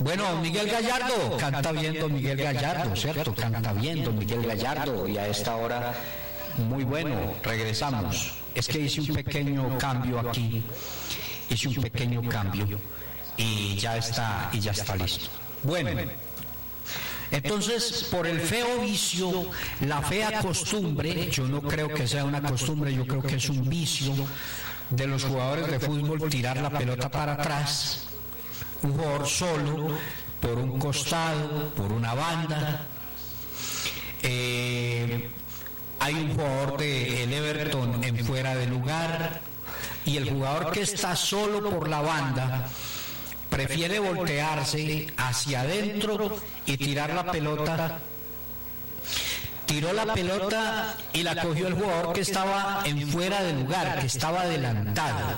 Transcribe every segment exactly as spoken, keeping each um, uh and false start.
Bueno, Miguel Gallardo, canta bien don Miguel Gallardo, ¿cierto? Canta bien don Miguel Gallardo y a esta hora, muy bueno, regresamos. Es que hice un pequeño cambio aquí, hice un pequeño cambio y ya está, y ya está listo. Bueno, entonces, por el feo vicio, la fea costumbre, yo no creo que sea una costumbre, yo creo que es un vicio de los jugadores de fútbol tirar la pelota para atrás, un jugador solo, por un costado, por una banda. Eh, hay un jugador del Everton en fuera de lugar y el jugador que está solo por la banda prefiere voltearse hacia adentro y tirar la pelota. Tiró la pelota y la cogió el jugador que estaba en fuera de lugar, que estaba adelantado.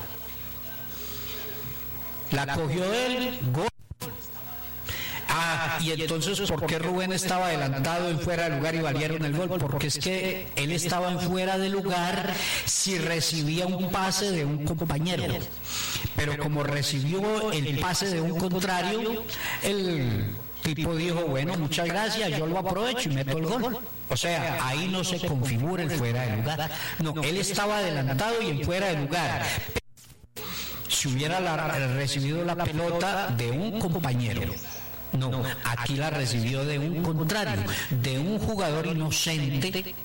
La cogió él, gol. Ah, y entonces, ¿por qué Rubén estaba adelantado en fuera de lugar y valieron el gol? Porque es que él estaba en fuera de lugar si recibía un pase de un compañero. Pero como recibió el pase de un contrario, el tipo dijo, bueno, muchas gracias, yo lo aprovecho y meto el gol. O sea, ahí no se configura el fuera de lugar. No, él estaba adelantado y en fuera de lugar. Si hubiera la, recibido la pelota de un compañero, no, aquí la recibió de un contrario, de un jugador inocente,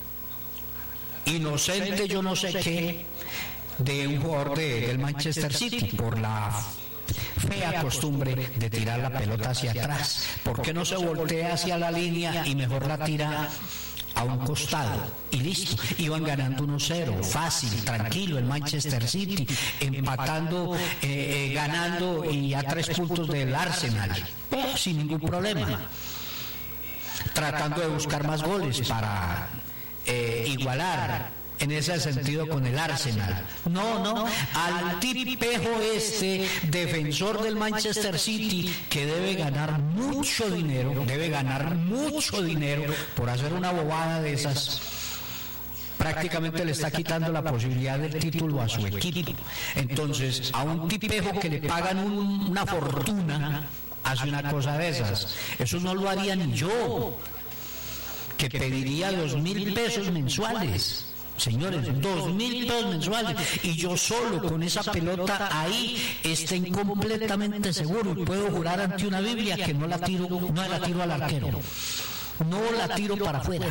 inocente yo no sé qué, de un jugador de, del Manchester City, por la fea costumbre de tirar la pelota hacia atrás. ¿Por qué no se voltea hacia la línea y mejor la tira a un costado? Y listo, iban ganando uno cero, fácil, tranquilo, el Manchester City, empatando, eh, eh, ganando y a tres puntos del Arsenal, pero sin ningún problema, tratando de buscar más goles para eh, igualar en ese sentido con el Arsenal. No, no, al tipejo este, defensor del Manchester City, que debe ganar mucho dinero, debe ganar mucho dinero por hacer una bobada de esas, prácticamente le está quitando la posibilidad del título a su equipo. Entonces, a un tipejo que le pagan un, una fortuna, hace una cosa de esas. Eso no lo haría ni yo, que pediría dos mil pesos mensuales. Señores, dos mil pesos mensuales y yo solo con esa pelota ahí estén completamente seguro y puedo jurar ante una Biblia que no la tiro, no la tiro al arquero, no la tiro para afuera.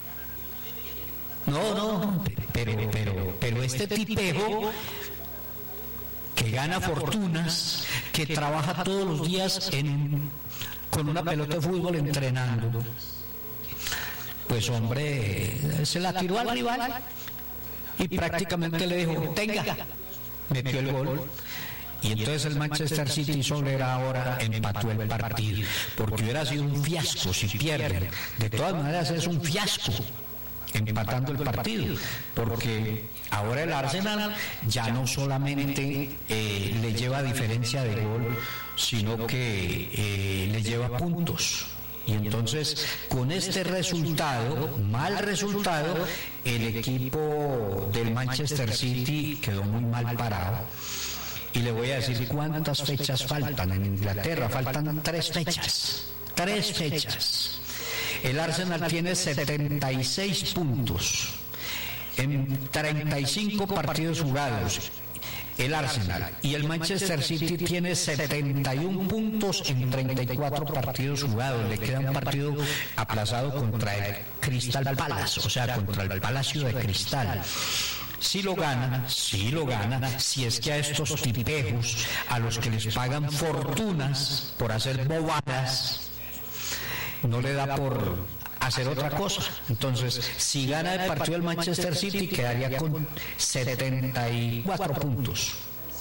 No, no, pero, pero, pero este tipejo que gana fortunas, que trabaja todos los días en, con una pelota de fútbol entrenando, pues hombre, se la tiró al rival y prácticamente le dijo, tenga, metió el gol. Y entonces el Manchester City solo era ahora empató el partido, porque hubiera sido un fiasco si pierden. De todas maneras es un fiasco empatando el partido, porque ahora el Arsenal ya no solamente eh, le lleva diferencia de gol, sino que eh, le lleva puntos. Y entonces, con este resultado, mal resultado, el equipo del Manchester City quedó muy mal parado. Y le voy a decir cuántas fechas faltan en Inglaterra. Faltan tres fechas. Tres fechas. El Arsenal tiene setenta y seis puntos en treinta y cinco partidos jugados. El Arsenal, y el Manchester City tiene setenta y uno puntos en treinta y cuatro partidos jugados. Le queda un partido aplazado contra el Crystal Palace, o sea, contra el Palacio de Cristal. Si lo gana, si lo gana, si es que a estos tipejos, a los que les pagan fortunas por hacer bobadas, no le da por hacer otra cosa. Entonces, si gana el partido del Manchester City, quedaría con setenta y cuatro puntos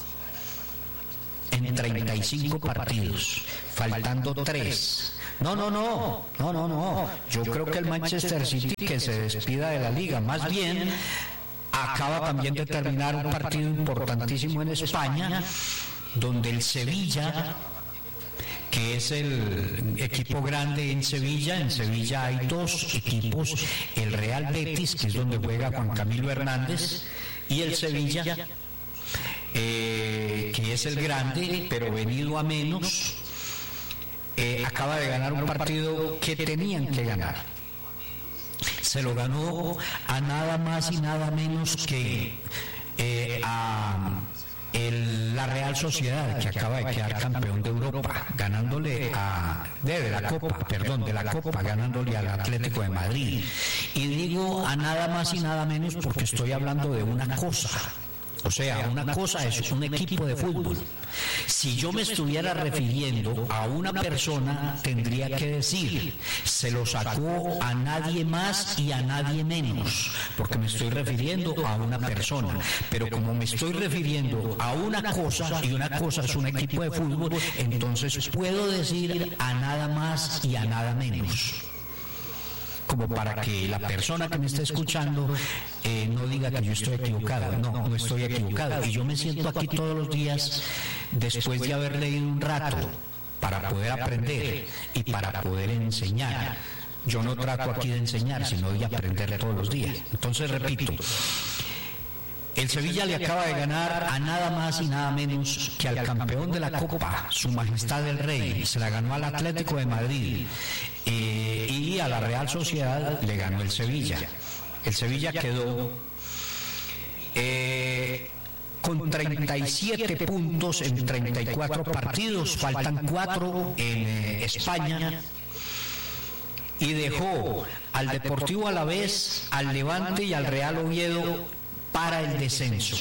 en treinta y cinco partidos, faltando tres. No, no, no, no, no, no. Yo creo que el Manchester City que se despida de la liga, más bien acaba también de terminar un partido importantísimo en España, donde el Sevilla, que es el equipo grande en Sevilla. En Sevilla hay dos equipos, el Real Betis, que es donde juega Juan Camilo Hernández, y el Sevilla, eh, que es el grande, pero venido a menos, eh, acaba de ganar un partido que tenían que ganar. Se lo ganó a nada más y nada menos que eh, a el, la Real Sociedad, que acaba de quedar campeón de Europa, ganándole a de, de la Copa, perdón, de la Copa, ganándole al Atlético de Madrid. Y digo a nada más y nada menos porque estoy hablando de una cosa. O sea, una cosa es un equipo de fútbol. Si yo me estuviera refiriendo a una persona, tendría que decir, se lo sacó a nadie más y a nadie menos, porque me estoy refiriendo a una persona. Pero como me estoy refiriendo a una cosa, y una cosa es un equipo de fútbol, entonces puedo decir a nada más y a nada menos, como para que la persona que me esté escuchando eh, no diga que yo estoy equivocado. No, no estoy equivocado. Y yo me siento aquí todos los días después de haber leído un rato para poder aprender y para poder enseñar. Yo no trato aquí de enseñar, sino de aprender todos los días. Entonces, repito, el Sevilla le acaba de ganar a nada más y nada menos que al campeón de la Copa, Su Majestad el Rey. Se la ganó al Atlético de Madrid. Eh, y a la Real Sociedad le ganó el Sevilla. El Sevilla quedó eh, con treinta y siete puntos en treinta y cuatro partidos, faltan cuatro en eh, España, y dejó al Deportivo Alavés, al Levante y al Real Oviedo para el descenso.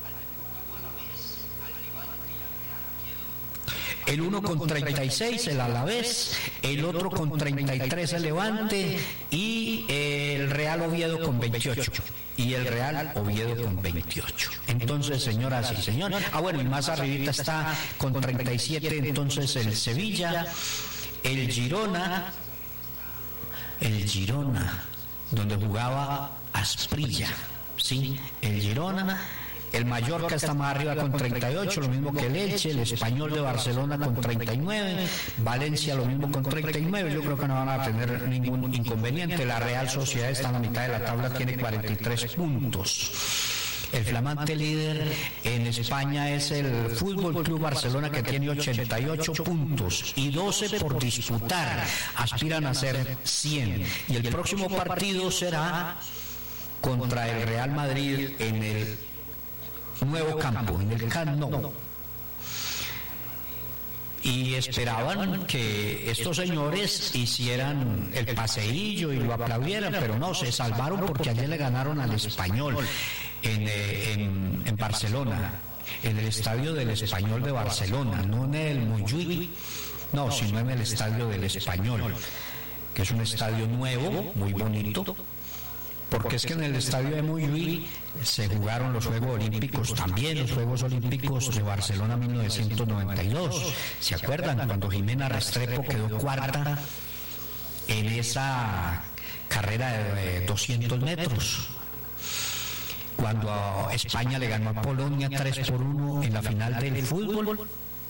El uno con treinta y seis, el Alavés, el otro con treinta y tres, el Levante, y el Real Oviedo con veintiocho. Y el Real Oviedo con veintiocho. Entonces, señoras y señores, ah bueno, y más arribita está con treinta y siete, entonces el Sevilla, el Girona, el Girona, donde jugaba Asprilla, sí, el Girona. El Mallorca está más arriba con treinta y ocho, lo mismo que el Elche, el Español de Barcelona con treinta y nueve, Valencia lo mismo con treinta y nueve, yo creo que no van a tener ningún inconveniente. La Real Sociedad está en la mitad de la tabla, tiene cuarenta y tres puntos. El flamante líder en España es el Fútbol Club Barcelona, que tiene ochenta y ocho puntos y doce por disputar, aspiran a ser cien. Y el próximo partido será contra el Real Madrid en el nuevo campo, en el Camp Nou. Y esperaban que estos señores hicieran el paseillo y lo aplaudieran, pero no, se salvaron porque ayer le ganaron al Español en, en, en Barcelona, en el estadio del Español de Barcelona, no en el Montjuïc, no, sino en el estadio del Español, que es un estadio nuevo, muy bonito. Porque es que en el estadio de Montjuïc se jugaron los Juegos Olímpicos, también los Juegos Olímpicos de Barcelona mil novecientos noventa y dos. ¿Se acuerdan cuando Jimena Restrepo quedó cuarta en esa carrera de doscientos metros? Cuando España le ganó a Polonia tres por uno en la final del fútbol.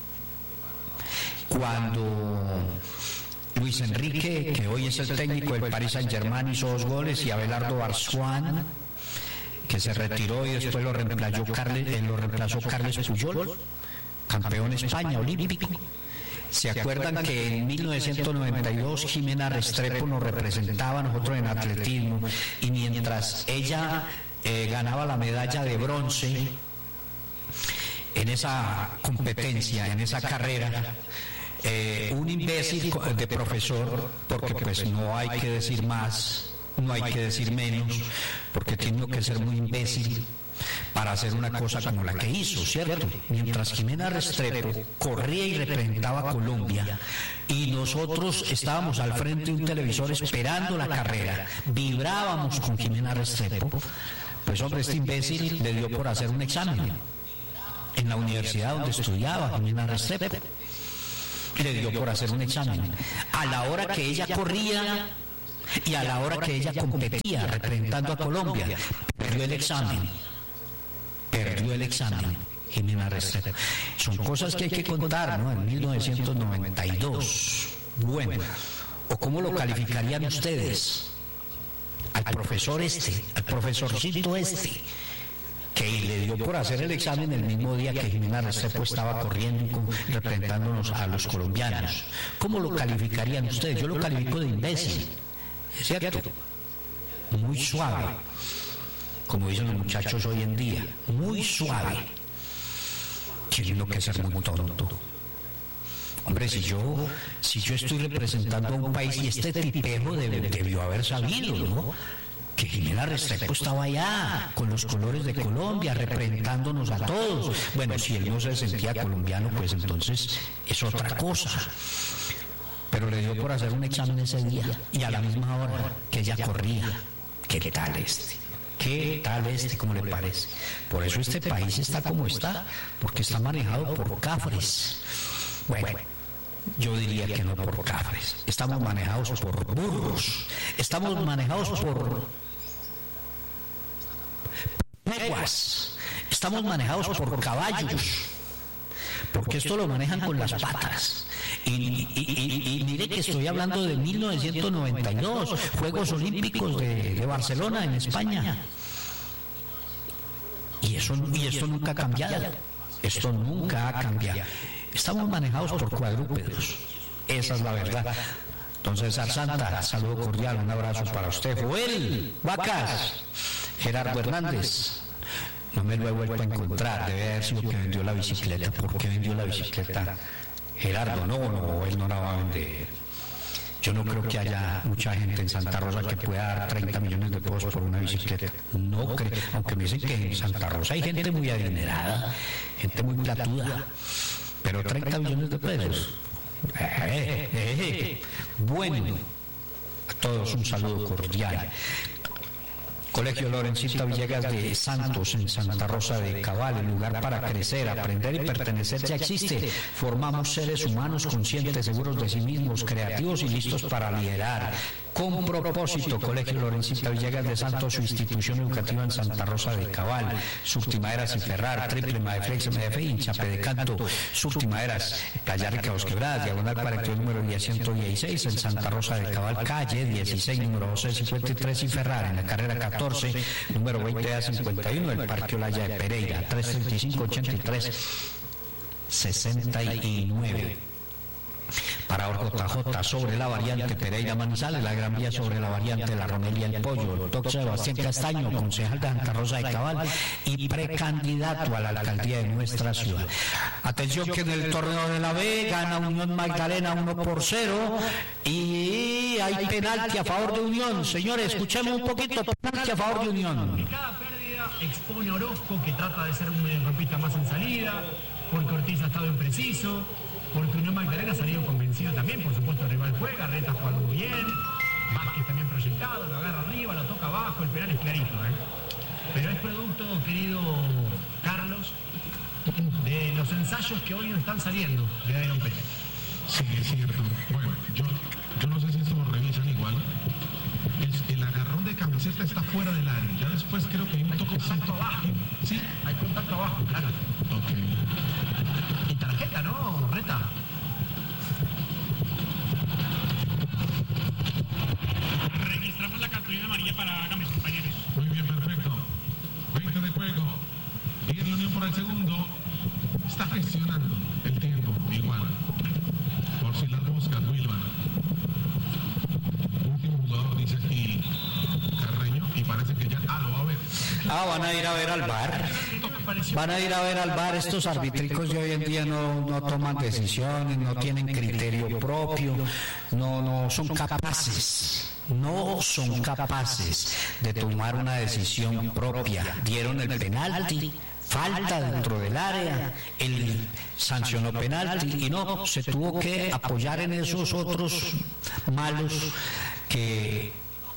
Cuando Luis Enrique, que hoy es el técnico del Paris Saint-Germain, hizo dos goles, y Abelardo Barzuan, que se retiró y después lo reemplazó Carles, lo reemplazó Carles Puyol, campeón España olímpico. ¿Se acuerdan que en mil novecientos noventa y dos Jimena Restrepo nos representaba a nosotros en atletismo, y mientras ella eh, ganaba la medalla de bronce en esa competencia, en esa carrera, Eh, un imbécil de profesor, porque pues no hay que decir más, no hay que decir menos, porque tiene que ser muy imbécil para hacer una cosa como la que hizo, ¿cierto? Mientras Jimena Restrepo corría y representaba a Colombia, y nosotros estábamos al frente de un televisor esperando la carrera, vibrábamos con Jimena Restrepo, pues hombre, este imbécil le dio por hacer un examen en la universidad donde estudiaba Jimena Restrepo. Le dio por hacer un examen a la hora que ella corría y a la hora que ella competía representando a Colombia. Perdió el examen, perdió el examen Jimena Restrepo. Son cosas que hay que contar, ¿no? En mil novecientos noventa y dos. Bueno, ¿o cómo lo calificarían ustedes al profesor este, al profesorcito este, que le dio por hacer el examen el mismo día que Jimena Restrepo estaba corriendo representándonos a los colombianos. ¿Cómo lo calificarían ustedes? Yo lo califico de imbécil, ¿es cierto? Muy suave, como dicen los muchachos hoy en día, muy suave. Tiene lo que ser muy tonto. Hombre, si yo, si yo estoy representando a un país y este tipejo debe, debió haber sabido, ¿no? Que Jimena Restrepo estaba allá con los colores de Colombia representándonos a todos. Bueno, si él no se sentía colombiano, pues entonces es otra cosa. Pero le dio por hacer un examen ese día y a la misma hora que ella corría. ¿Qué tal este? ¿Qué tal este? ¿Cómo le parece? Por eso este país está como está, porque está manejado por cafres. Bueno, yo diría que no por cafres. Estamos manejados por burros. Estamos manejados por leguas. Estamos manejados por caballos. Porque esto lo manejan con las patas. Y, y, y, y mire que estoy hablando de mil novecientos noventa y dos, Juegos Olímpicos de, de Barcelona, en España. Y, eso, y esto nunca ha cambiado. Esto nunca ha cambiado. Estamos manejados por cuadrúpedos. Esa es la verdad. Entonces, Santa, saludo cordial, un abrazo para usted. Joel Vacas, Gerardo Hernández. No me lo he vuelto a encontrar. Debe haber sido que vendió la bicicleta. ¿Por qué vendió la bicicleta? Gerardo, no, no, él no la va a vender. Yo no creo que haya mucha gente en Santa Rosa que pueda dar treinta millones de pesos por una bicicleta. No creo, aunque me dicen que en Santa Rosa hay gente muy adinerada, gente muy platuda, pero treinta millones de pesos. Eh, eh, eh. Bueno, a todos un saludo cordial. Colegio Lorencita Villegas de Santos, en Santa Rosa de Cabal, el lugar para crecer, aprender y pertenecer ya existe. Formamos seres humanos conscientes, seguros de sí mismos, creativos y listos para liderar. Con propósito, Colegio Lorencita Villegas de Santos, su institución educativa en Santa Rosa de Cabal, Surtimaderas y Ferrar, Triple Madeflex, M D F, Hinchape de Canto, Surtimaderas, Playa Rica, Los Quebradas, Diagonal cuarenta y dos, número diez ciento dieciséis, en Santa Rosa de Cabal, calle dieciséis, número doce cincuenta y tres, y Ferrar, en la carrera catorce, número veinte a cincuenta y uno, el Parque Olaya de Pereira, trescientos treinta y cinco, ochenta y tres, sesenta y nueve. Para J J sobre la variante Pereira Manizales, la Gran Vía sobre la variante La Romelia El Pollo, el doctor Sebastián Castaño, concejal de Santa Rosa de Cabal y precandidato a la alcaldía de nuestra ciudad. Atención que en el torneo de la B gana Unión Magdalena uno por cero y hay penalti a favor de Unión. Señores, escuchemos un poquito, penalti a favor de Unión. Cada pérdida expone a Orozco, que trata de ser un mediocampista más en salida, porque Ortiz ha estado impreciso, porque Unión Magdalena ha salido convencido también, por supuesto el rival juega, Reta jugando muy bien, Vázquez también proyectado, lo agarra arriba, lo toca abajo, el penal es clarito, ¿eh? Pero es producto, querido Carlos, de los ensayos que hoy no están saliendo de Dairon Pérez. Sí, es cierto. Bueno, yo, yo no sé si eso lo revisan igual. El, el agarrón de camiseta está fuera del área, ya después creo que hay un Hay contacto abajo. ¿Sí? Hay contacto abajo, claro. Ok. Y tarjeta, ¿no, Reta? Registramos la cartulina amarilla para Gámez, compañeros. Muy bien, perfecto. veinte de juego. Sigue la Unión por el segundo. Está gestionando el tiempo, igual. Por si las moscas, Wilman. Último jugador, dice aquí Carreño, y parece que ya ah, lo va a ver. Ah, van a ir a ver al V A R. Van a ir a ver al V A R. Estos arbitricos de hoy en día no, no toman decisiones, no tienen criterio propio, no, no son capaces, no son capaces de tomar una decisión propia. Dieron el penalti, falta dentro del área, él sancionó penalti y no, se tuvo que apoyar en esos otros malos que...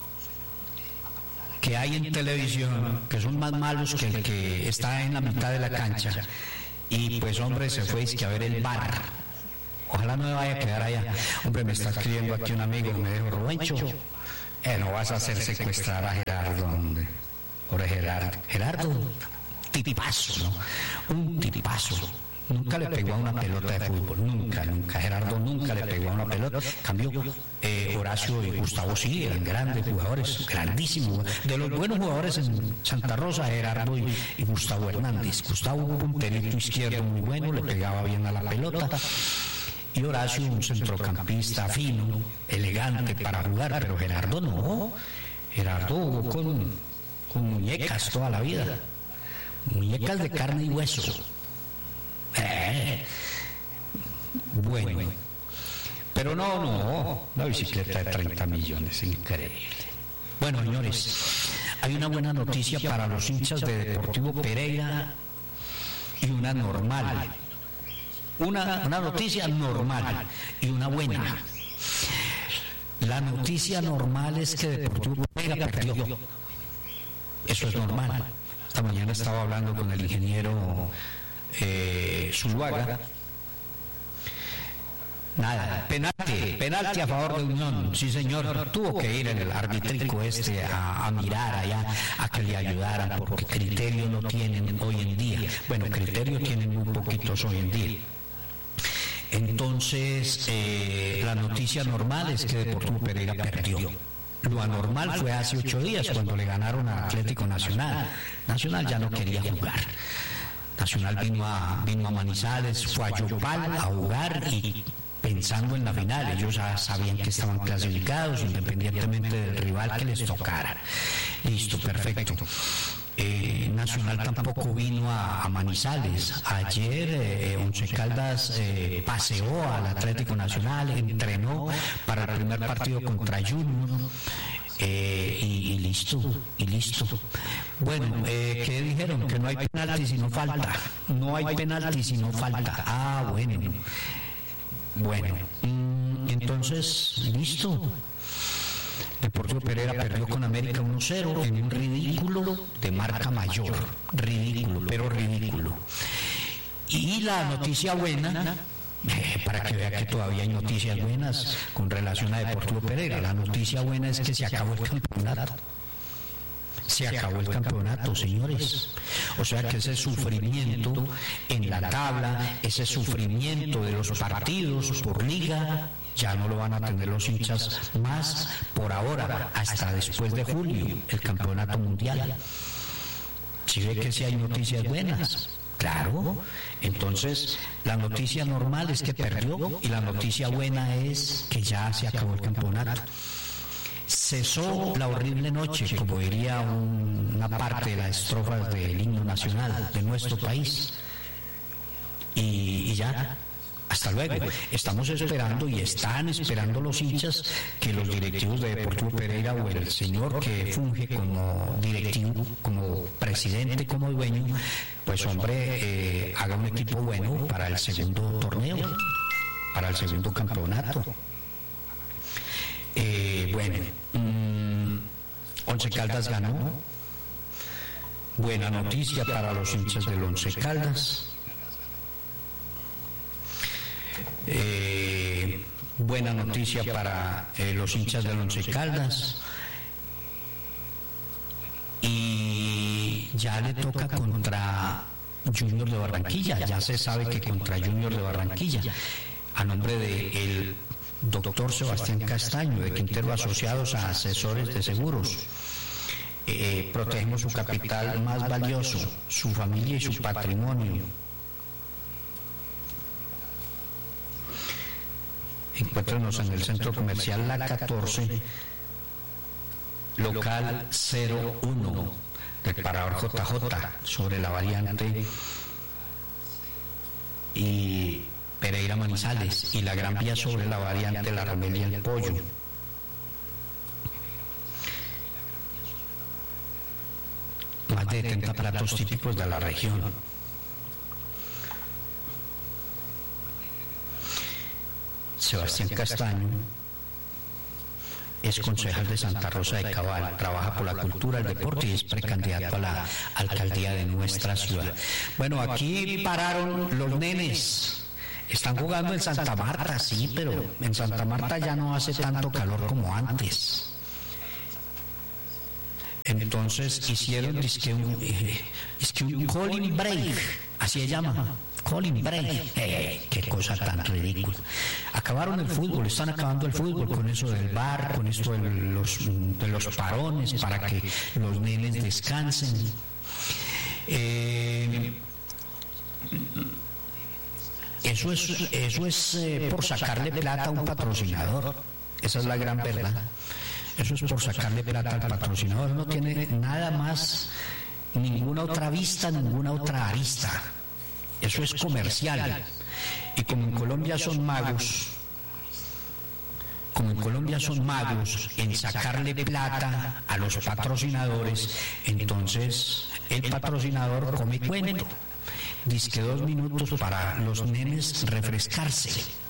que hay en televisión, que son más malos que el que está en la mitad de la cancha. Y pues hombre, se fue a ver el V A R. Ojalá no me vaya a quedar allá. Hombre, me está escribiendo aquí un amigo, me dijo, Rubencho, eh, no vas a hacer secuestrar a Gerardo, hombre. Pobre Gerardo. Gerardo, tipazo, ¿no? Un tipazo. Nunca le pegó a una pelota de fútbol, nunca, nunca. Gerardo nunca le pegó a una pelota. Cambio, eh, Horacio y Gustavo sí, eran grandes jugadores, grandísimos. De los buenos jugadores en Santa Rosa, Gerardo y, y Gustavo Hernández. Gustavo, un punterito izquierdo muy bueno, le pegaba bien a la pelota. Y Horacio, un centrocampista fino, elegante para jugar, pero Gerardo no. Gerardo jugó con, con muñecas toda la vida. Muñecas de carne y hueso. Eh, bueno, pero no, no, una bicicleta de treinta millones, increíble. Bueno, señores, hay una buena noticia para los hinchas de Deportivo Pereira y una normal. Una, una noticia normal y una buena. La noticia normal es que Deportivo Pereira perdió. Eso es normal. Esta mañana estaba hablando con el ingeniero Eh, Zuluaga. Nada, penalti, penalti a favor de Unión, sí señor, tuvo que ir en el arbitrico este a, a mirar allá, a que le ayudaran, porque criterio no tienen hoy en día, bueno, criterio tienen muy poquitos hoy en día. Entonces, eh, la noticia normal es que Deportivo Pereira perdió. Lo anormal fue hace ocho días cuando le ganaron a Atlético Nacional. Nacional ya no quería jugar. Nacional vino a, vino a Manizales, fue a Yopal a jugar y pensando en la final, ellos ya sabían que estaban clasificados independientemente del rival que les tocara. Listo, perfecto. Eh, Nacional tampoco vino a, a Manizales. Ayer eh, Once Caldas eh, paseó al Atlético Nacional, entrenó para el primer partido contra Junior. Eh, y, y listo, y listo. Bueno, eh, ¿qué dijeron? Que no hay penalti si no falta. No hay penalti si no falta. Ah, bueno. Bueno, mm, entonces, listo. Deportivo Pereira perdió con América uno cero en un ridículo de marca mayor. Ridículo, pero ridículo. Y la noticia buena... Eh, para que vea que todavía hay noticias buenas con relación a Deportivo Pereira. La noticia buena es que se acabó el campeonato. Se acabó el campeonato, señores. O sea que ese sufrimiento en la tabla, ese sufrimiento de los partidos por liga, ya no lo van a tener los hinchas más por ahora, hasta después de julio, el campeonato mundial. Si ve que sí hay noticias buenas. Claro, entonces la noticia normal es que perdió y la noticia buena es que ya se acabó el campeonato. Cesó la horrible noche, como diría un, una parte de las estrofas del himno nacional de nuestro país. Y, y ya, hasta luego. Estamos esperando y están esperando los hinchas que los directivos de Deportivo Pereira o el señor que funge como directivo, como presidente, como dueño, pues hombre, eh, haga un equipo bueno para el segundo torneo, para el segundo campeonato. Eh, bueno, mmm, Once Caldas ganó. Buena noticia para los hinchas del Once Caldas. Eh, buena noticia para eh, los hinchas del Once Caldas. Y ya le toca contra Junior de Barranquilla. Ya se sabe que contra Junior de Barranquilla, a nombre de el doctor Sebastián Castaño de Quintero Asociados a Asesores de Seguros, eh, protegemos su capital más valioso, su familia y su patrimonio. Encuéntrenos en el Centro Comercial La catorce, local cero uno, del Parador J J, sobre la variante y Pereira Manizales, y la Gran Vía sobre la variante La Romelia y el Pollo. Más de setenta platos típicos de la región. Sebastián Castaño es concejal de Santa Rosa de Cabal, trabaja por la cultura, el deporte y es precandidato a la alcaldía de nuestra ciudad. Bueno, aquí pararon los nenes. Están jugando en Santa Marta, sí, pero en Santa Marta ya no hace tanto calor como antes. Entonces hicieron disque un, eh, disque un cooling break, así se llama, Colin Bray, eh, qué cosa tan ridícula. Acabaron el fútbol, están acabando el fútbol con eso del V A R, con esto de los, de los parones para que los nenes descansen. Eh, eso es, eso es eh, por sacarle plata a un patrocinador, esa es la gran verdad. Eso es por sacarle plata al patrocinador, no tiene nada más, ninguna otra vista, ninguna otra arista. Eso es comercial. Y como en Colombia son magos, como en Colombia son magos en sacarle plata a los patrocinadores, entonces el patrocinador come cuento. Dice dos minutos para los nenes refrescarse.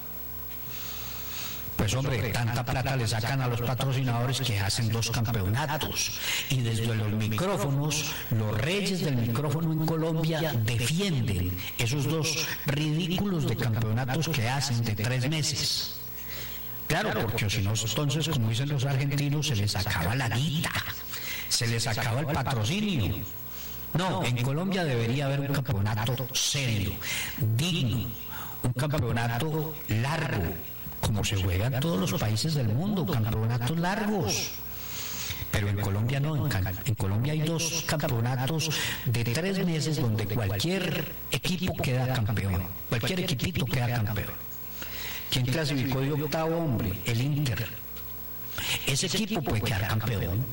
Pues hombre, tanta plata le sacan a los patrocinadores que hacen dos campeonatos. Y desde los micrófonos, los reyes del micrófono en Colombia defienden esos dos ridículos de campeonatos que hacen de tres meses. Claro, porque si no, entonces, como dicen los argentinos, se les acaba la guita, se les acaba el patrocinio. No, en Colombia debería haber un campeonato serio, digno, un campeonato largo, como se juega en todos los países del mundo, campeonatos largos. Pero en Colombia no, en, en Colombia hay dos campeonatos de tres meses donde cualquier equipo queda campeón, cualquier equipito queda campeón. ¿Quién clasificó de octavo, hombre? El Inter. Ese equipo puede quedar campeón.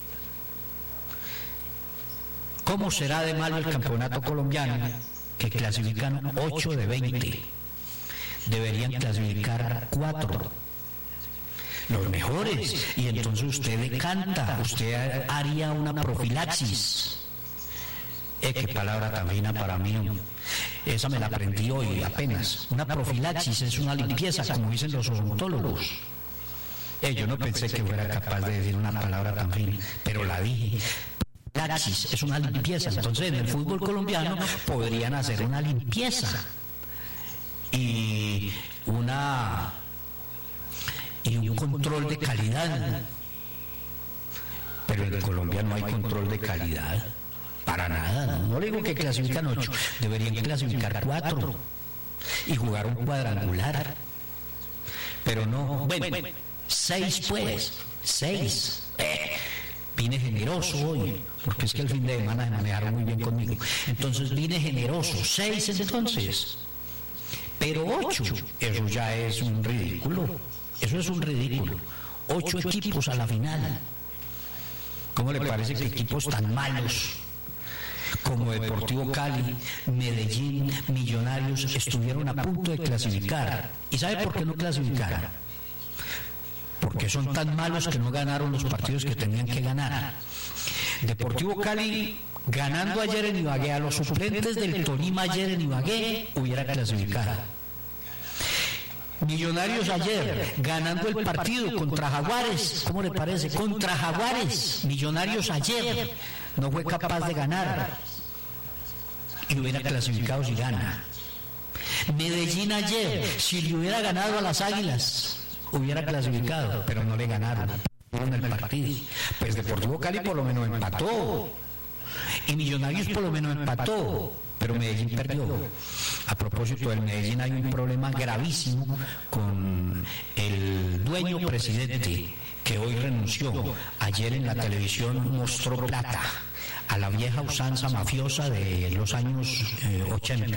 ¿Cómo será de malo el campeonato colombiano que clasifican ocho de veinte? Deberían clasificar cuatro, los mejores, y entonces usted decanta, usted haría una profilaxis. Eh, qué palabra tan fina para mí, esa me la aprendí hoy apenas. Una profilaxis es una limpieza, como dicen los odontólogos. Eh, yo no pensé que fuera capaz de decir una palabra tan fina, pero la dije. Profilaxis es una limpieza, entonces en el fútbol colombiano podrían hacer una limpieza y una y un control de calidad, pero en Colombia no hay control de calidad para nada. No, no le digo que clasifican ocho, deberían clasificar cuatro y jugar un cuadrangular, pero no, bueno, seis pues, seis. Eh, vine generoso hoy, porque es que el fin de semana se manejaron muy bien conmigo, entonces vine generoso, seis entonces. Pero ocho, eso ya es un ridículo, eso es un ridículo. Ocho equipos a la final. ¿Cómo le parece que equipos tan malos como Deportivo Cali, Medellín, Millonarios estuvieron a punto de clasificar? ¿Y sabe por qué no clasificaron? Porque son tan malos que no ganaron los partidos que tenían que ganar. Deportivo Cali ganando ayer en Ibagué a los suplentes del Tolima ayer en Ibagué hubiera clasificado. Millonarios ayer ganando el partido contra Jaguares, ¿cómo le parece? Contra Jaguares, Millonarios ayer no fue capaz de ganar y hubiera clasificado si gana. Medellín ayer, si le hubiera ganado a las Águilas, hubiera clasificado, pero no le ganaron en el partido. Pues Deportivo Cali por lo menos empató y Millonarios por lo menos empató, pero Medellín perdió. A propósito del Medellín, hay un problema gravísimo con el dueño presidente que hoy renunció. Ayer en la televisión mostró plata a la vieja usanza mafiosa de los años eh, ochenta.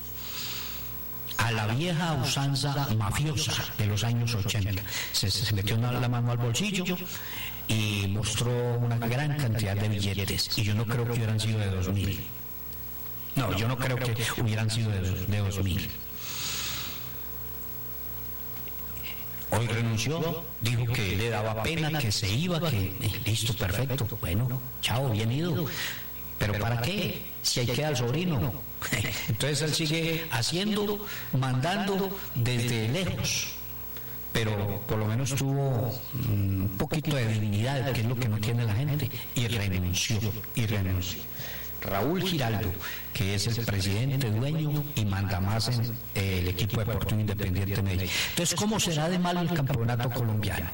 A la vieja usanza mafiosa de los años ochenta. Se, se metió la mano al bolsillo y mostró una gran cantidad de billetes. Y yo no creo que hubieran sido de dos mil. No, yo no creo que hubieran sido de, de dos mil. Hoy renunció, dijo que le daba pena, que se iba, que eh, listo, perfecto. Bueno, chao, bien ido. ¿Pero para qué? Si ahí queda el sobrino. Entonces él sigue haciendo, mandando desde lejos. Pero por lo menos tuvo un poquito de dignidad, que es lo que no tiene la gente, y renunció, y renunció. Raúl Giraldo, que es el presidente, dueño y manda más en eh, el equipo deportivo Independiente Medellín. Entonces, ¿cómo será de malo el campeonato colombiano?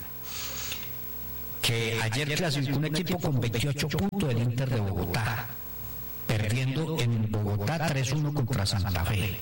Que ayer clasificó un equipo con veintiocho puntos del Inter de Bogotá. Perdió perdiendo en Bogotá tres uno contra Santa Fe.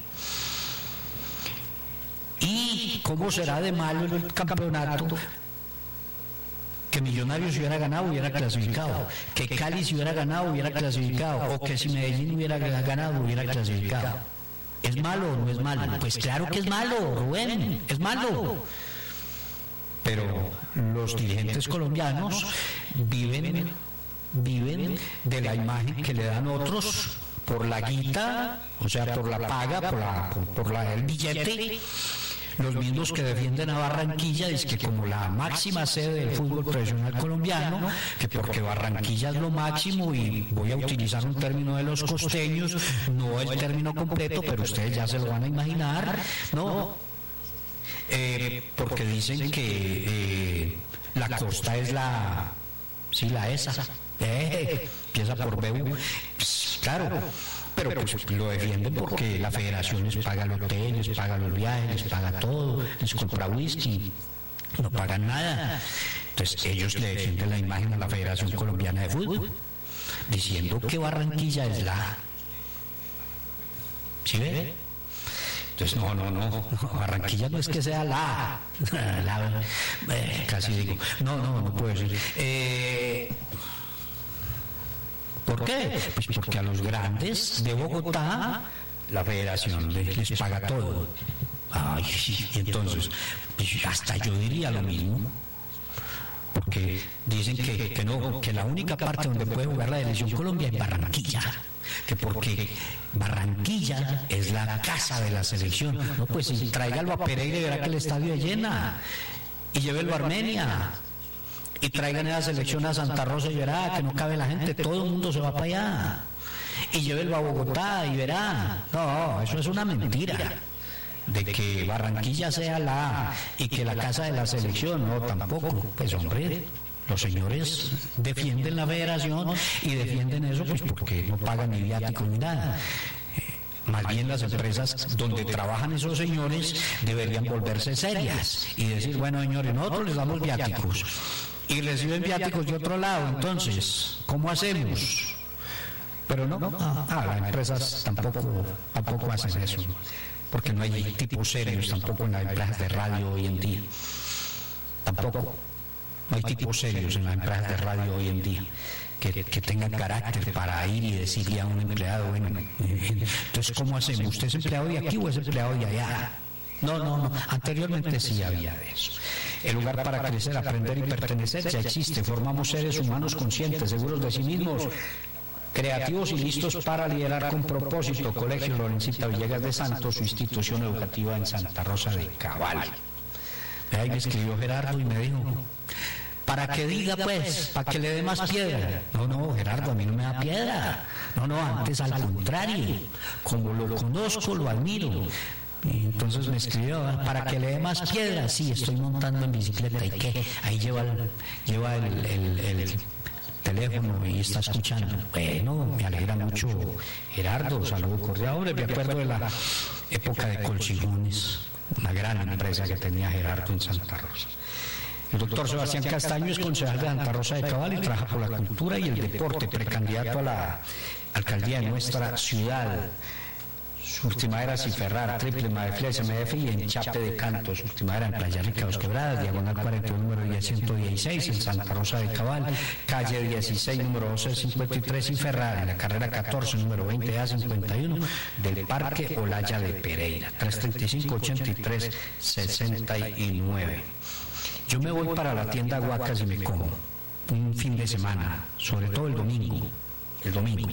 ¿Y cómo será de malo en el campeonato? Que Millonarios hubiera ganado, hubiera clasificado. Que Cali si hubiera ganado, hubiera clasificado. O que si Medellín hubiera ganado, hubiera clasificado. ¿Es malo o no es malo? Pues claro que es malo, Rubén, es malo. Pero los dirigentes colombianos viven, viven de la imagen que le dan otros por la guita, o sea, por la paga, por, la, por, por la, el billete. Los mismos que defienden a Barranquilla es que como la máxima sede del fútbol profesional colombiano, que porque Barranquilla es lo máximo, y voy a utilizar un término de los costeños, no el término completo, pero ustedes ya se lo van a imaginar, ¿no? Eh, porque dicen que eh, la costa es la, sí, la esa, eh, empieza por B U, pues, claro. Pero pues lo defienden porque la federación les paga el hotel, les paga los viajes, les paga todo, les compra whisky, no pagan nada. Entonces ellos le defienden la imagen a la Federación Colombiana de Fútbol, diciendo que Barranquilla es la... ¿Sí ve? Entonces no, no, no, Barranquilla no es que sea la... la eh, casi digo, no, no, no puedo decir... Eh, ¿Por qué? Pues porque a los grandes de Bogotá la federación les, les paga todo. Ay, y entonces, pues hasta yo diría lo mismo. Porque dicen que, que no, que la única parte donde puede jugar la selección Colombia es Barranquilla. Que porque Barranquilla es la casa de la selección. No, pues si tráigalo a Pereira y verá que el estadio es llena. Y llévelo a Armenia. Y traigan esa selección a Santa Rosa y verá que no cabe la gente, todo el mundo se va para allá. Y llévenlo a Bogotá y verá. No, eso es una mentira. De que Barranquilla sea la y que la casa de la selección, no, tampoco. Pues hombre, los señores defienden la federación y defienden eso pues porque no pagan ni viático ni nada. Más bien las empresas donde trabajan esos señores deberían volverse serias y decir, bueno señores, nosotros les damos viáticos y reciben viáticos de otro lado, entonces, ¿cómo hacemos? Pero no, ah, las empresas tampoco, tampoco hacen eso, porque no hay tipos serios tampoco en las empresas de radio hoy en día, tampoco, no hay tipos serios en las empresas de radio hoy en día, que, que tengan carácter para ir y decirle a un empleado, bueno, entonces, ¿cómo hacemos? ¿Usted es empleado de aquí o es empleado de allá? No, no, no, anteriormente sí había de eso. El lugar para crecer, aprender y pertenecer ya existe. Formamos seres humanos conscientes, seguros de sí mismos, creativos y listos para liderar con propósito. Colegio Lorencita Villegas de Santos, su institución educativa en Santa Rosa de Cabal. Ahí me escribió Gerardo y me dijo, para que diga pues, para que le dé más piedra. No, no, Gerardo, a mí no me da piedra. No, no, antes al contrario. Como lo conozco, lo admiro. Y entonces me escribió, para que le dé más piedra. Sí, estoy montando en bicicleta. ¿Y qué? Ahí lleva el, lleva el, el, el teléfono y está escuchando. Bueno, me alegra mucho, Gerardo, saludo cordial. Hombre, me acuerdo de la época de Colchijones, una gran empresa que tenía Gerardo en Santa Rosa. El doctor Sebastián Castaño es concejal de Santa Rosa de Cabal y trabaja por la cultura y el deporte, precandidato a la alcaldía de nuestra ciudad. Surtimadera Ciferrar, Triple Madeflex, M F y en Chape de Canto, Surtimadera en Playa Rica, Dos Quebradas, Diagonal cuarenta y uno, número diez ciento dieciséis, en Santa Rosa de Cabal, calle dieciséis, número doce cincuenta y tres, Ciferrar, en la carrera catorce, número veinte A cincuenta y uno, del Parque Olaya de Pereira, trescientos treinta y cinco, ochenta y tres, sesenta y nueve. Yo me voy para la tienda Huacas y me como un fin de semana, sobre todo el domingo, el domingo,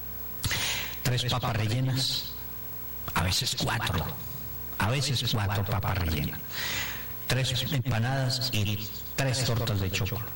tres papas rellenas, a veces cuatro, a veces cuatro papas rellenas, tres empanadas y tres tortas de chocolate.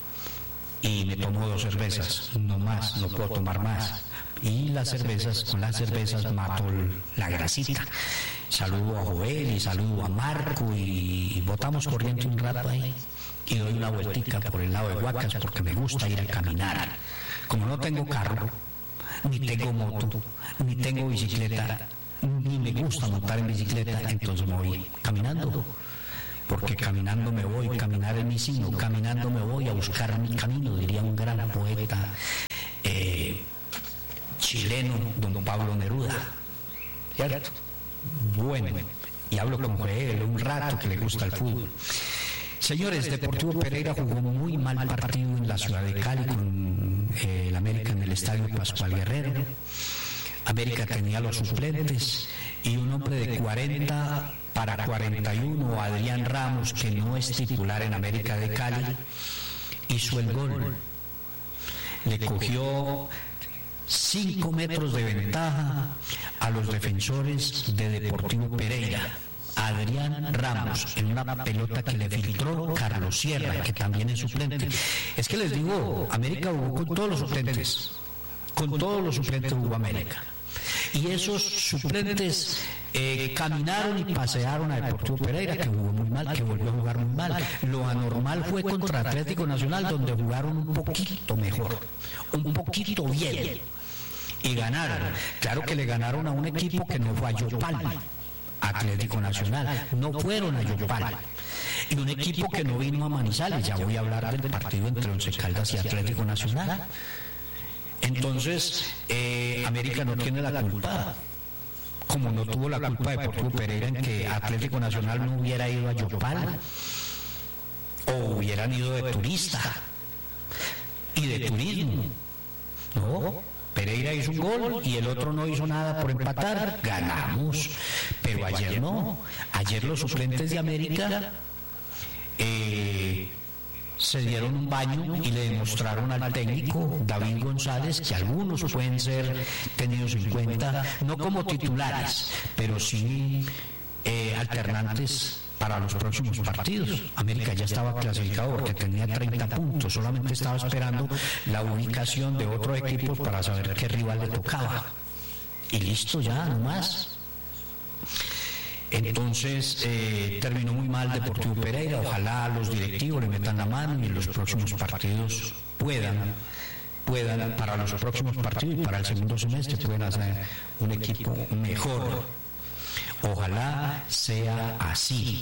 Y me tomo dos cervezas, no más, no puedo tomar más. Y las cervezas, con las cervezas mato la grasita. Saludo a Joel y saludo a Marco y, y botamos corriente un rato ahí. Y doy una vueltica por el lado de Huacas porque me gusta ir a caminar. Como no tengo carro, ni tengo moto, ni tengo bicicleta, ni me gusta montar en bicicleta, entonces me voy caminando, porque caminando me voy, caminar es mi signo, caminando me voy a buscar mi camino, diría un gran poeta eh, chileno don Pablo Neruda, ¿cierto? Bueno, y hablo con él un rato que le gusta el fútbol. Señores, Deportivo Pereira jugó muy mal partido en la ciudad de Cali con eh, el América en el estadio Pascual Guerrero. América tenía los suplentes y un hombre de cuarenta para cuarenta y uno, Adrián Ramos, que no es titular en América de Cali, hizo el gol. Le cogió cinco metros de ventaja a los defensores de Deportivo Pereira. Adrián Ramos, en una pelota que le filtró Carlos Sierra, que también es suplente. Es que les digo, América jugó con todos los suplentes, con todos los suplentes jugó América. Y esos suplentes eh, caminaron y pasearon a Deportivo Pereira, que jugó muy mal, que volvió a jugar muy mal. Lo anormal fue contra Atlético Nacional, donde jugaron un poquito mejor, un poquito bien, y ganaron. Claro que le ganaron a un equipo que no fue a Yopal, Atlético Nacional, no fueron a Yopal, y un equipo que no vino a Manizales. Ya voy a hablar del partido entre Once Caldas y Atlético Nacional. Entonces, eh, América no tiene la culpa, como no tuvo la culpa de Deportivo Pereira en que Atlético Nacional no hubiera ido a Yopal, o hubieran ido de turista y de turismo. No, Pereira hizo un gol y el otro no hizo nada por empatar, ganamos. Pero ayer no, ayer los suplentes de América eh, se dieron un baño y le demostraron al técnico David González que algunos pueden ser tenidos en cuenta, no como titulares, pero sí eh, alternantes para los próximos partidos. América ya estaba clasificado porque tenía treinta puntos, solamente estaba esperando la ubicación de otros equipos para saber qué rival le tocaba. Y listo, ya, no más. Entonces eh, terminó muy mal Deportivo Pereira. Ojalá los directivos le metan la mano y en los próximos partidos puedan, puedan para los próximos partidos y para el segundo semestre puedan hacer un equipo mejor. Ojalá sea así.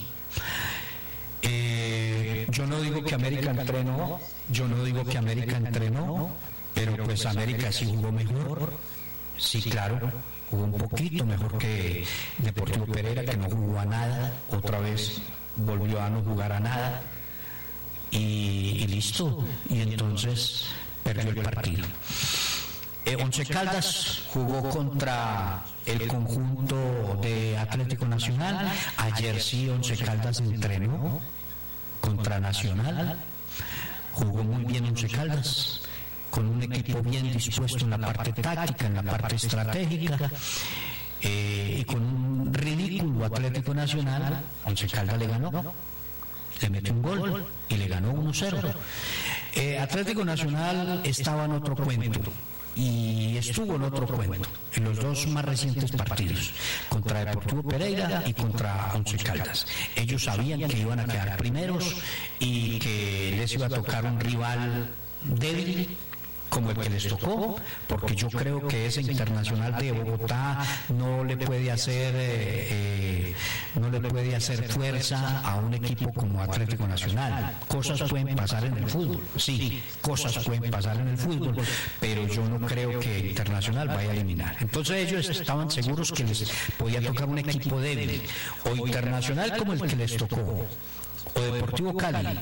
Eh, yo no digo que América entrenó, yo no digo que América entrenó, pero pues América sí jugó mejor. Sí, claro, jugó un poquito mejor que Deportivo Pereira, que no jugó a nada, otra vez volvió a no jugar a nada y, y listo, y entonces perdió el partido. Eh, Once Caldas jugó contra el conjunto de Atlético Nacional. Ayer sí Once Caldas entrenó contra Nacional, jugó muy bien Once Caldas, con un equipo bien dispuesto en la parte táctica, en la parte estratégica, eh, y con un ridículo Atlético Nacional. Once Caldas le ganó, le metió un gol y le ganó uno cero. Eh, Atlético Nacional estaba en otro cuento y estuvo en otro cuento en los dos más recientes partidos, contra Deportivo Pereira y contra Once Caldas. Ellos sabían que iban a quedar primeros y que les iba a tocar un rival débil como el que les tocó, porque yo creo que ese Internacional de Bogotá no le puede hacer eh, eh, no le puede hacer fuerza a un equipo como Atlético Nacional. Cosas pueden pasar en el fútbol, sí, cosas pueden pasar en el fútbol, pero yo no creo que Internacional vaya a eliminar. Entonces ellos estaban seguros que les podía tocar un equipo débil, o Internacional como el que les tocó, o Deportivo Cali,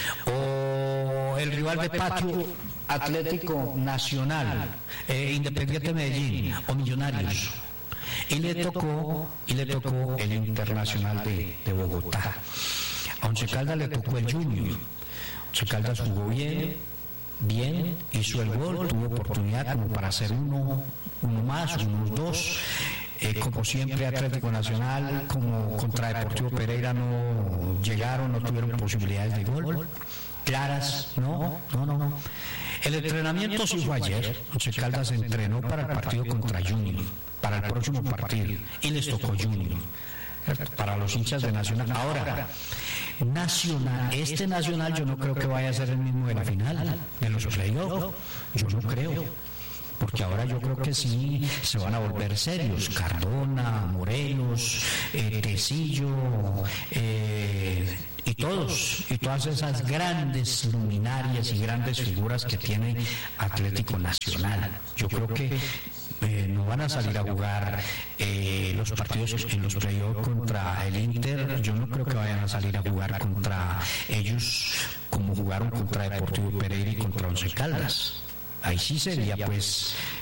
o el rival de patio Atlético Nacional, eh, Independiente Medellín o Millonarios, y le tocó y le tocó el Internacional de, de Bogotá. A Once Caldas le tocó el Junior. Once Caldas jugó bien, bien, hizo el gol, tuvo oportunidad como para hacer uno, uno más, unos dos. Eh, como siempre Atlético Nacional, como contra Deportivo Pereira, no llegaron, no tuvieron posibilidades de gol claras, no, no, no, no. El entrenamiento sí fue ayer. Once Caldas se entrenó para el partido contra Junior, para el próximo partido, y les tocó Junior, para los hinchas de Nacional. Ahora, Nacional, este Nacional yo no creo que vaya a ser el mismo de la final, de los playoffs, yo no creo. Porque ahora yo creo que sí se van a volver serios. Cardona, Morelos, eh, Tecillo, eh, y todos, y todas esas grandes luminarias y grandes figuras que tiene Atlético Nacional. Yo creo que eh, no van a salir a jugar eh, los partidos en los playoffs contra el Inter. Yo no creo que vayan a salir a jugar contra ellos como jugaron contra Deportivo Pereira y contra Once Caldas. Ahí sí sería pues